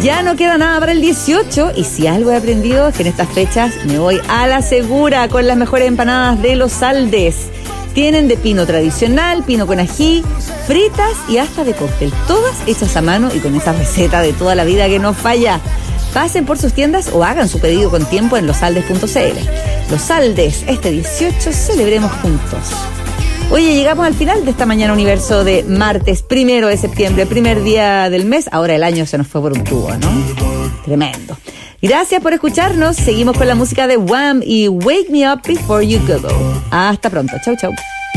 Ya no queda nada para el 18 y si algo he aprendido es que en estas fechas me voy a la segura con las mejores empanadas de Los Aldes. Tienen de pino tradicional, pino con ají, fritas y hasta de cóctel. Todas hechas a mano y con esa receta de toda la vida que no falla. Pasen por sus tiendas o hagan su pedido con tiempo en losaldes.cl. Los Aldes, este 18 celebremos juntos. Oye, llegamos al final de esta Mañana Universo de martes 1 de septiembre, primer día del mes. Ahora el año se nos fue por un tubo, ¿no? Tremendo. Gracias por escucharnos. Seguimos con la música de Wham y Wake Me Up Before You Go. Hasta pronto. Chau, chau.